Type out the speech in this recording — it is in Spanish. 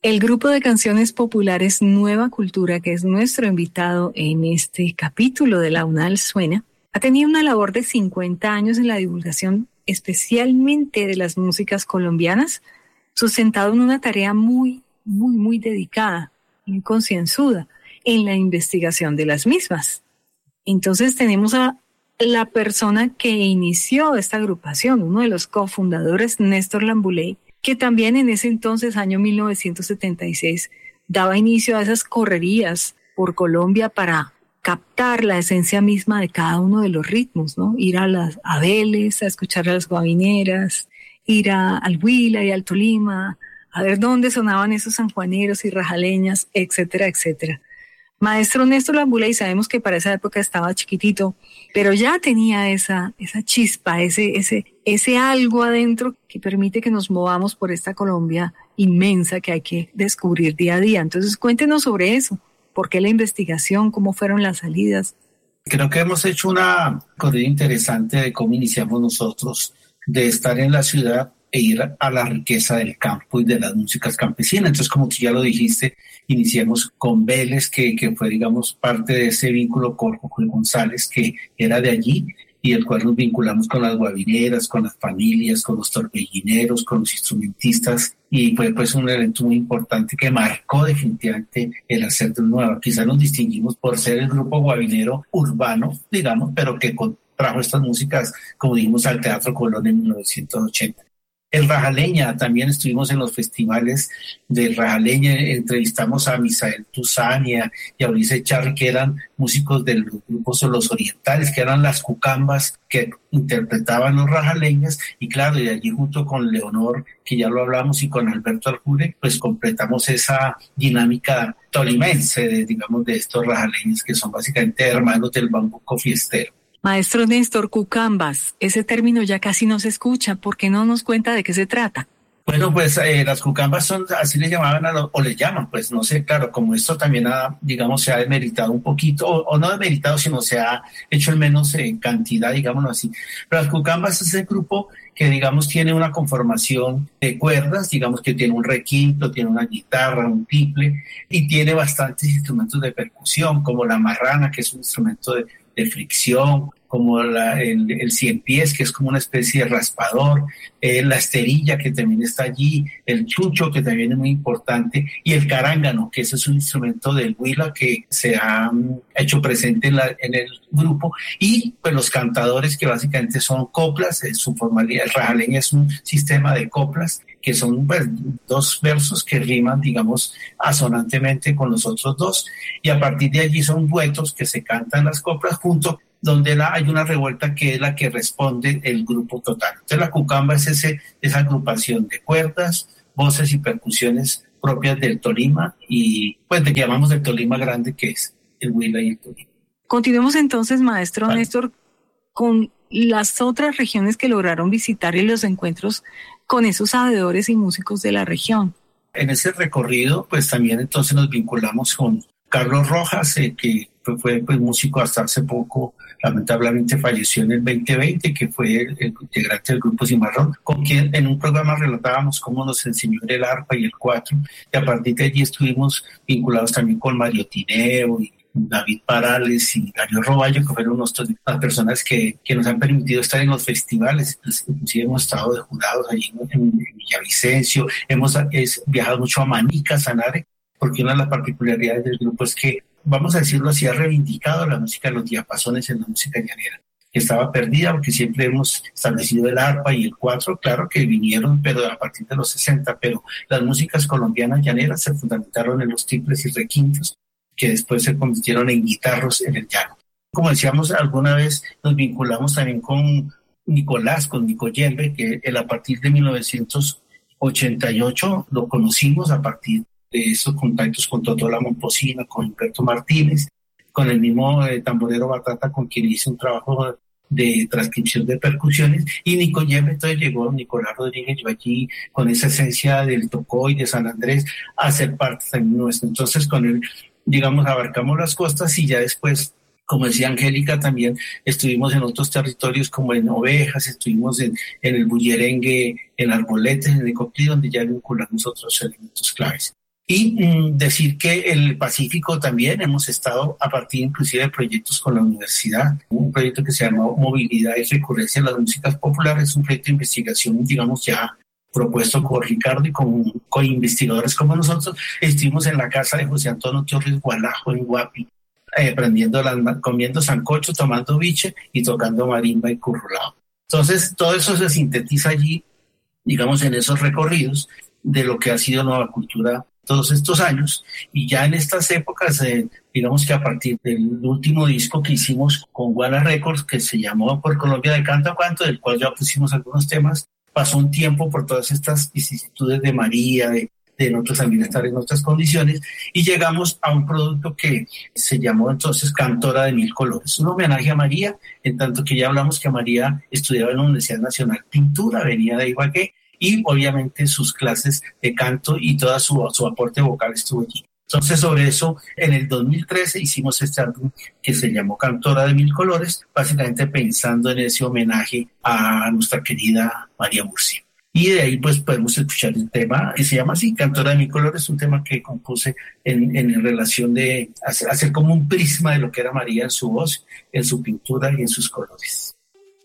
El grupo de canciones populares Nueva Cultura, que es nuestro invitado en este capítulo de La UNAL Suena, ha tenido una labor de 50 años en la divulgación, especialmente de las músicas colombianas, sustentado en una tarea muy dedicada, muy concienzuda en la investigación de las mismas. Entonces tenemos a la persona que inició esta agrupación, uno de los cofundadores, Néstor Lambuley, que también en ese entonces, año 1976, daba inicio a esas correrías por Colombia para captar la esencia misma de cada uno de los ritmos, ¿no? Ir a Vélez, a escuchar a las guabineras, ir al Huila y al Tolima, a ver dónde sonaban esos sanjuaneros y rajaleñas, etcétera, etcétera. Maestro Néstor Lambuley, sabemos que para esa época estaba chiquitito, pero ya tenía esa chispa, ese algo adentro que permite que nos movamos por esta Colombia inmensa que hay que descubrir día a día. Entonces, cuéntenos sobre eso. ¿Por qué la investigación? ¿Cómo fueron las salidas? Creo que hemos hecho una corrida interesante de cómo iniciamos nosotros, de estar en la ciudad e ir a la riqueza del campo y de las músicas campesinas. Entonces, como tú ya lo dijiste, iniciamos con Vélez, que fue, digamos, parte de ese vínculo con Jorge González, que era de allí, y el cual nos vinculamos con las guabineras, con las familias, con los torbellineros, con los instrumentistas, y fue pues un evento muy importante que marcó definitivamente el hacer de Nueva. Quizás nos distinguimos por ser el grupo guabinero urbano, digamos, pero que trajo estas músicas, como dijimos, al Teatro Colón en 1980. El Rajaleña, también estuvimos en los festivales del Rajaleña, entrevistamos a Misael Tuzán y a Ulises Charri, que eran músicos del grupo Los Orientales, que eran las cucambas que interpretaban los rajaleñas, y claro, y allí junto con Leonor, que ya lo hablamos, y con Alberto Aljure, pues completamos esa dinámica tolimense, digamos, de estos rajaleños que son básicamente hermanos del bambuco fiestero. Maestro Néstor, cucambas, ese término ya casi no se escucha. ¿Por qué no nos cuenta de qué se trata? Bueno, pues las cucambas son, así le llamaban o le llaman, pues no sé, claro, como esto también digamos, se ha demeritado un poquito, o no demeritado, sino se ha hecho en menos cantidad, digámoslo así. Pero las cucambas es el grupo que, digamos, tiene una conformación de cuerdas, digamos que tiene un requinto, tiene una guitarra, un tiple, y tiene bastantes instrumentos de percusión, como la marrana, que es un instrumento de fricción, como el cien pies, que es como una especie de raspador, la esterilla, que también está allí, el chucho, que también es muy importante, y el carángano, que ese es un instrumento del Huila que se ha hecho presente en el grupo, y pues los cantadores, que básicamente son coplas, su formalidad. El rajaleña es un sistema de coplas, que son pues, dos versos que riman, digamos, asonantemente con los otros dos, y a partir de allí son duetos que se cantan las coplas junto, donde hay una revuelta que es la que responde el grupo total. Entonces la cucamba es esa agrupación de cuerdas, voces y percusiones propias del Tolima, y pues de que llamamos del Tolima grande, que es el Huila y el Tolima. Continuemos entonces, maestro Néstor, con las otras regiones que lograron visitar y los encuentros con esos sabedores y músicos de la región. En ese recorrido, pues también entonces nos vinculamos con Carlos Rojas, que fue pues, músico hasta hace poco, lamentablemente falleció en el 2020, que fue el integrante del grupo Cimarrón, con quien en un programa relatábamos cómo nos enseñó el arpa y el cuatro, y a partir de allí estuvimos vinculados también con Mario Tineo y David Parales y Darío Roballo, que fueron las personas que nos han permitido estar en los festivales. Inclusive hemos estado de jurados allí en Villavicencio, hemos viajado mucho a Manica, Sanare, porque una de las particularidades del grupo es que, vamos a decirlo así, ha reivindicado la música de los diapasones en la música llanera, que estaba perdida, porque siempre hemos establecido el arpa y el cuatro, claro que vinieron, pero a partir de los 60, pero las músicas colombianas llaneras se fundamentaron en los tiples y requintos, que después se convirtieron en guitarros en el llano. Como decíamos, alguna vez nos vinculamos también con Nico Yembe, que él a partir de 1988 lo conocimos a partir de esos contactos con Totola Momposina, con Humberto Martínez, con el mismo tamborero Batata, con quien hice un trabajo de transcripción de percusiones, y Nico Yembe, entonces llegó Nicolás Rodríguez, yo allí con esa esencia del Tocó y de San Andrés a ser parte también nuestro. Entonces con él, digamos, abarcamos las costas, y ya después, como decía Angélica, también estuvimos en otros territorios como en Ovejas, estuvimos en el Bullerengue, en Arboletes, en el Coclí, donde ya vinculamos otros elementos claves. Y decir que el Pacífico también hemos estado a partir inclusive de proyectos con la universidad, un proyecto que se llama Movilidad y Recurrencia de las Músicas Populares, un proyecto de investigación, digamos, ya propuesto con Ricardo y con investigadores como nosotros. Estuvimos en la casa de José Antonio Torres Gualajo en Guapi, comiendo sancocho, tomando biche y tocando marimba y currulao. Entonces, todo eso se sintetiza allí, digamos, en esos recorridos de lo que ha sido Nueva Cultura todos estos años. Y ya en estas épocas, digamos que a partir del último disco que hicimos con Guana Records, que se llamó Por Colombia de Canto a Canto, del cual ya pusimos algunos temas, pasó un tiempo por todas estas vicisitudes de María, de nosotros también estar en otras condiciones, y llegamos a un producto que se llamó entonces Cantora de Mil Colores, un homenaje a María, en tanto que ya hablamos que María estudiaba en la Universidad Nacional Pintura, venía de Ibagué, y obviamente sus clases de canto y todo su aporte vocal estuvo allí. Entonces, sobre eso, en el 2013 hicimos este álbum que se llamó Cantora de Mil Colores, básicamente pensando en ese homenaje a nuestra querida María Murcia. Y de ahí pues podemos escuchar el tema que se llama así, Cantora de Mil Colores, un tema que compuse en relación de hacer como un prisma de lo que era María en su voz, en su pintura y en sus colores.